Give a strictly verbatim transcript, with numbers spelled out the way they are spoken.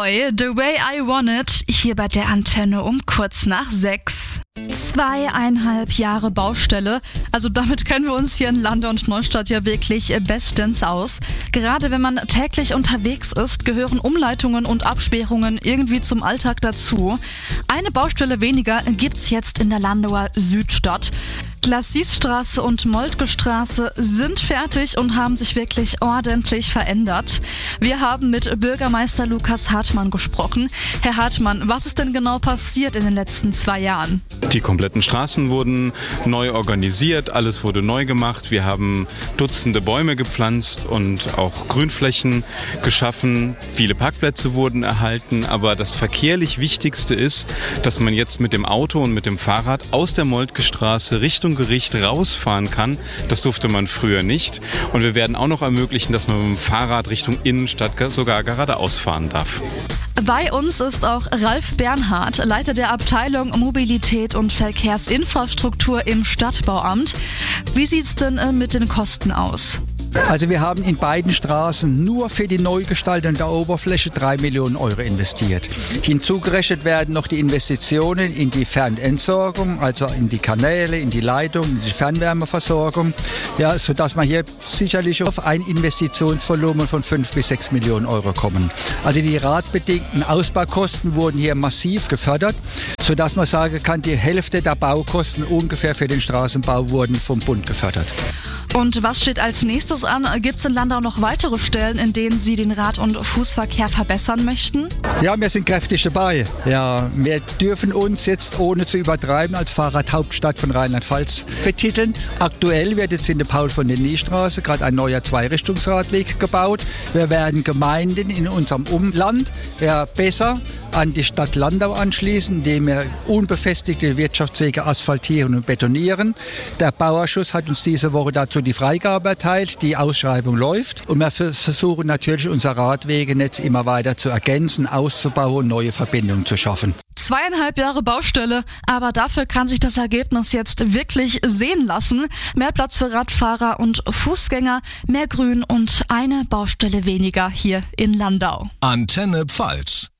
Boy, The Way I Want It, hier bei der Antenne um kurz nach sechs. Zweieinhalb Jahre Baustelle, also damit kennen wir uns hier in Landau und Neustadt ja wirklich bestens aus. Gerade wenn man täglich unterwegs ist, gehören Umleitungen und Absperrungen irgendwie zum Alltag dazu. Eine Baustelle weniger gibt's jetzt in der Landauer Südstadt. Glassisstraße und Moltke-Straße sind fertig und haben sich wirklich ordentlich verändert. Wir haben mit Bürgermeister Lukas Hartmann gesprochen. Herr Hartmann, was ist denn genau passiert in den letzten zwei Jahren? Die kompletten Straßen wurden neu organisiert, alles wurde neu gemacht. Wir haben Dutzende Bäume gepflanzt und auch Grünflächen geschaffen. Viele Parkplätze wurden erhalten, aber das verkehrlich Wichtigste ist, dass man jetzt mit dem Auto und mit dem Fahrrad aus der Moltke-Straße Richtung Gericht rausfahren kann. Das durfte man früher nicht. Und wir werden auch noch ermöglichen, dass man mit dem Fahrrad Richtung Innenstadt sogar geradeaus fahren darf. Bei uns ist auch Ralf Bernhard, Leiter der Abteilung Mobilität und Verkehrsinfrastruktur im Stadtbauamt. Wie sieht es denn mit den Kosten aus? Also wir haben in beiden Straßen nur für die Neugestaltung der Oberfläche drei Millionen Euro investiert. Hinzugerechnet werden noch die Investitionen in die Fernentsorgung, also in die Kanäle, in die Leitung, in die Fernwärmeversorgung, ja, sodass man hier sicherlich auf ein Investitionsvolumen von fünf bis sechs Millionen Euro kommen. Also die ratbedingten Ausbaukosten wurden hier massiv gefördert, sodass man sagen kann, die Hälfte der Baukosten ungefähr für den Straßenbau wurden vom Bund gefördert. Und was steht als nächstes an? Gibt es in Landau noch weitere Stellen, in denen Sie den Rad- und Fußverkehr verbessern möchten? Ja, wir sind kräftig dabei. Ja, wir dürfen uns jetzt, ohne zu übertreiben, als Fahrradhauptstadt von Rheinland-Pfalz betiteln. Aktuell wird jetzt in der Paul-von-Denis-Straße gerade ein neuer Zweirichtungsradweg gebaut. Wir werden Gemeinden in unserem Umland ja, besser an die Stadt Landau anschließen, indem wir unbefestigte Wirtschaftswege asphaltieren und betonieren. Der Bauausschuss hat uns diese Woche dazu die Freigabe erteilt. Die Ausschreibung läuft und wir versuchen natürlich unser Radwegenetz immer weiter zu ergänzen, auszubauen und neue Verbindungen zu schaffen. Zweieinhalb Jahre Baustelle, aber dafür kann sich das Ergebnis jetzt wirklich sehen lassen. Mehr Platz für Radfahrer und Fußgänger, mehr Grün und eine Baustelle weniger hier in Landau. Antenne Pfalz.